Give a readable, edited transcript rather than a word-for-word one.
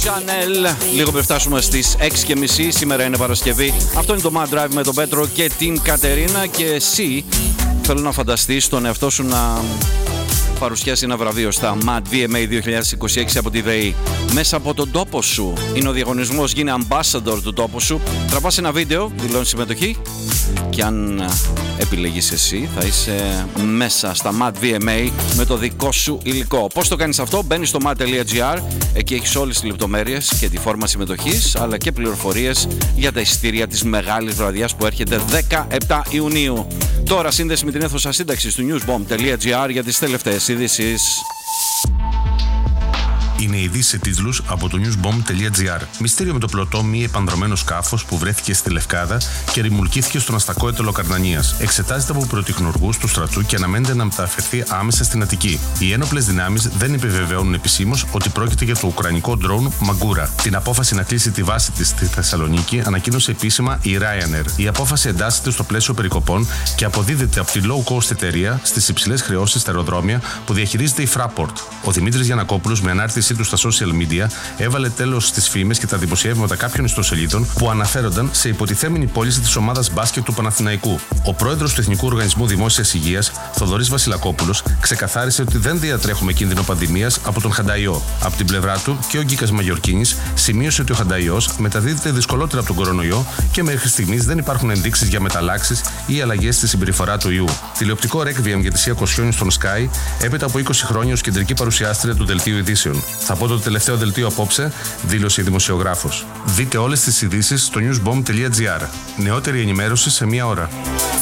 Channel, λίγο πριν φτάσουμε στις 6:30. Σήμερα είναι Παρασκευή. Αυτό είναι το Mad Drive με τον Πέτρο και την Κατερίνα. Και εσύ θέλω να φανταστείς τον εαυτό σου να παρουσιάσει ένα βραβείο στα Mad VMA 2026 από τη ΔΕΗ. Μέσα από τον τόπο σου είναι ο διαγωνισμός, γίνε ambassador του τόπου σου. Τραβάς ένα βίντεο, δηλώνεις συμμετοχή και αν επιλεγείς εσύ θα είσαι μέσα στα Mad VMA με το δικό σου υλικό. Πώς το κάνεις αυτό? Μπαίνεις στο mad.gr, εκεί έχεις όλες τις λεπτομέρειες και τη φόρμα συμμετοχής αλλά και πληροφορίες για τα εισιτήρια της μεγάλης βραδιάς που έρχεται 17 Ιουνίου. Τώρα σύνδεση με την αίθουσα σύνταξης του newsbomb.gr για τις τελευταίες ειδήσεις. Είναι ειδήσεις σε τίτλους από το newsbomb.gr. Μυστήριο με το πλωτό μη επανδρωμένο σκάφος που βρέθηκε στη Λευκάδα και ρημουλκήθηκε στον αστακό έταλο Καρνανίας. Εξετάζεται από πρωτιχνουργούς του στρατού και αναμένεται να μεταφερθεί άμεσα στην Αττική. Οι ένοπλες δυνάμεις δεν επιβεβαιώνουν επισήμως ότι πρόκειται για το ουκρανικό ντρόουν Μαγκούρα. Την απόφαση να κλείσει τη βάση της στη Θεσσαλονίκη ανακοίνωσε επίσημα η Ryanair. Η απόφαση εντάσσεται στο πλαίσιο περικοπών και αποδίδεται από τη low cost εταιρεία στις υψηλές χρεώσεις στα αεροδρόμια που διαχειρίζεται η Fraport. Ο Δημήτρης Γιαννακόπουλος, με ανάρτηση του στα social media, έβαλε τέλος στις φήμες και τα δημοσιεύματα κάποιων ιστοσελίδων που αναφέρονταν σε υποτιθέμενη πώληση της ομάδας μπάσκετ του Παναθηναϊκού. Ο πρόεδρος του Εθνικού Οργανισμού Δημόσιας Υγείας, Θοδωρής Βασιλακόπουλος, ξεκαθάρισε ότι δεν διατρέχουμε κίνδυνο πανδημίας από τον χανταϊό. Από την πλευρά του, και ο Γκίκας Μαγιορκίνης σημείωσε ότι ο χανταϊός μεταδίδεται δυσκολότερα από τον κορονοϊό και μέχρι στιγμής δεν υπάρχουν ενδείξεις για μεταλλάξεις ή αλλαγές στη συμπεριφορά του ιού. Τηλεοπτικό ρεκβίεμ για τη Σία Κοσιόνη στον Sky, έπειτα από 20 χρόνια ως κεντρική παρουσιάστρια του δελτίου ειδήσεων. Θα πω το τελευταίο δελτίο απόψε, δήλωσε η δημοσιογράφος. Δείτε όλες τις ειδήσεις στο newsbomb.gr. Νεότερη ενημέρωση σε μία ώρα.